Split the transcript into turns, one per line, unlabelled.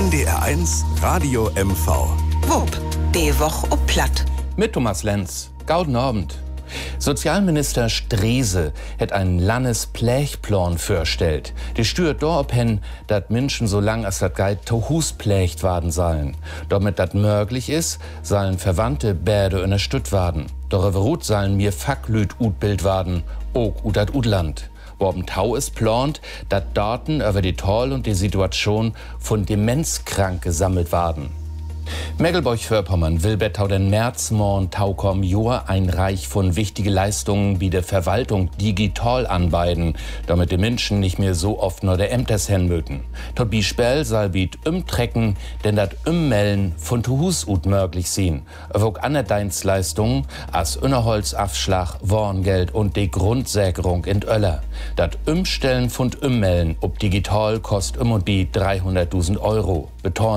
NDR1 Radio MV.
Wupp, die Woche ob Platt.
Mit Thomas Lenz. Gauden Abend. Sozialminister Streese hat einen Landesplächplan vorgestellt. Die stört da hin, dass Menschen so lang als das Geld zu Hus plächt werden sollen. Damit das möglich ist, sollen Verwandte Bäde unterstützt werden. Darüber ruht sollen mir Facklüt utbild werden, auch ut dat Utland. Worum Tau ist plant, dass Daten über die Toll und die Situation von Demenzkrank gesammelt werden. Mecklenburg-Vorpommern will bettau den Märzmorgen Taukom Jahr ein Reich von wichtige Leistungen wie der Verwaltung digital anbeiden, damit die Menschen nicht mehr so oft nur der Ämters hinmöten. Tot Bispel soll biet Trecken, denn dat Melden von Tuhus ut möglich sein. Auch andere Dienstleistungen als Unterholzabschlag, Warngeld und die Grundsägerung in Öller. Dat Stellen von Melden ob digital kostet und bi 300.000 Euro.